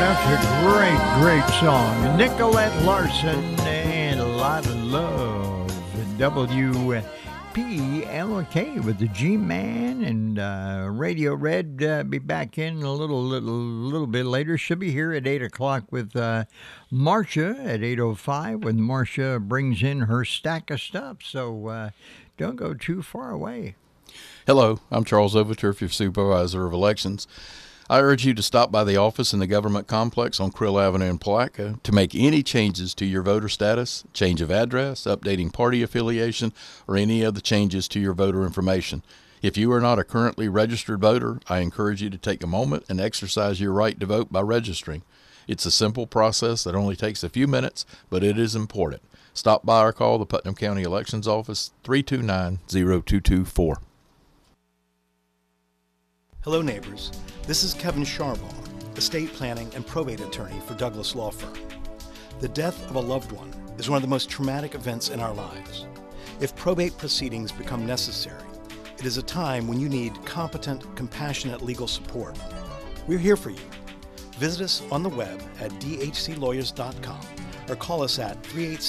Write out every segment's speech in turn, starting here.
That's a great, great song. Nicolette Larson and a lot of love. WPLK with the G-Man and Radio Red. Be back in a little bit later. Should be here at 8 o'clock with Marcia at 8:05 when Marcia brings in her stack of stuff. So don't go too far away. Hello, I'm Charles Overturf, your Supervisor of Elections. I urge you to stop by the office in the government complex on Krill Avenue in Palatka to make any changes to your voter status, change of address, updating party affiliation, or any other changes to your voter information. If you are not a currently registered voter, I encourage you to take a moment and exercise your right to vote by registering. It's a simple process that only takes a few minutes, but it is important. Stop by or call the Putnam County Elections Office, 329-0224. Hello, neighbors. This is Kevin Sharbaugh, estate planning and probate attorney for Douglas Law Firm. The death of a loved one is one of the most traumatic events in our lives. If probate proceedings become necessary, it is a time when you need competent, compassionate legal support. We're here for you. Visit us on the web at dhclawyers.com or call us at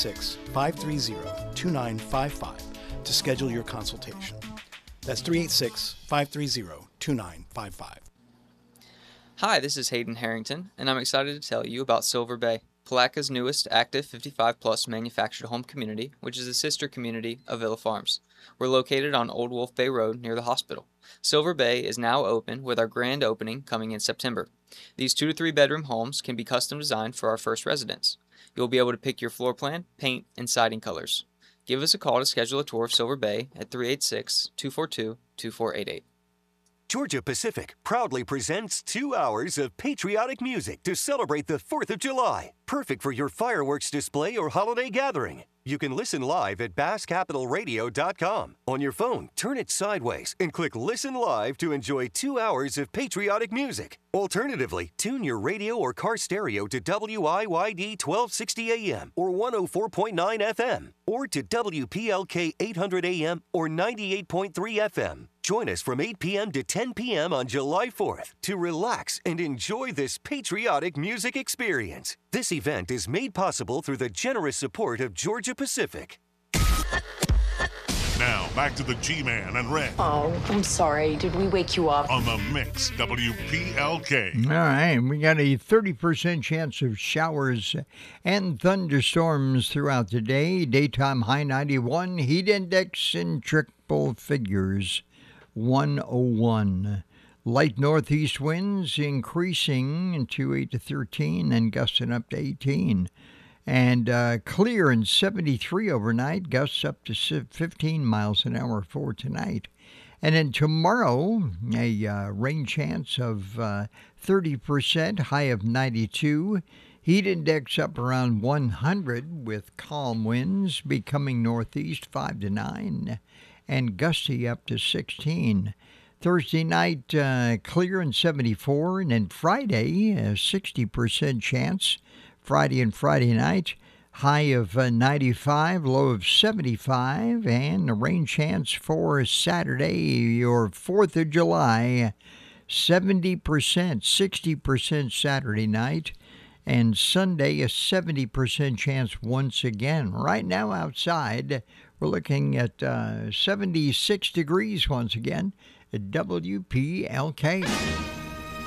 386-530-2955 to schedule your consultation. That's 386-530-2955. Hi, this is Hayden Harrington, and I'm excited to tell you about Silver Bay, Palatka's newest active 55-plus manufactured home community, which is a sister community of Villa Farms. We're located on Old Wolf Bay Road near the hospital. Silver Bay is now open with our grand opening coming in September. These 2 to 3 bedroom homes can be custom designed for our first residents. You'll be able to pick your floor plan, paint, and siding colors. Give us a call to schedule a tour of Silver Bay at 386-242-2488. Georgia Pacific proudly presents 2 hours of patriotic music to celebrate the 4th of July. Perfect for your fireworks display or holiday gathering. You can listen live at basscapitalradio.com. On your phone, turn it sideways and click Listen Live to enjoy 2 hours of patriotic music. Alternatively, tune your radio or car stereo to WIYD 1260 AM or 104.9 FM or to WPLK 800 AM or 98.3 FM. Join us from 8 p.m. to 10 p.m. on July 4th to relax and enjoy this patriotic music experience. This event is made possible through the generous support of Georgia Pacific. Now, back to the G-Man and Red. Oh, I'm sorry. Did we wake you up? On the Mix, WPLK. All right, we got a 30% chance of showers and thunderstorms throughout the day. Daytime high 91, heat index in triple figures, 101. Light northeast winds increasing to 8 to 13 and gusting up to 18. And clear and 73 overnight, gusts up to 15 miles an hour for tonight. And then tomorrow, a rain chance of 30%, high of 92. Heat index up around 100 with calm winds becoming northeast 5 to 9 and gusty up to 16. Thursday night, clear and 74, and then Friday, a 60% chance. Friday and Friday night, high of 95, low of 75, and a rain chance for Saturday, your 4th of July, 70%, 60% Saturday night, and Sunday, a 70% chance once again. Right now outside, we're looking at 76 degrees once again. WPLK.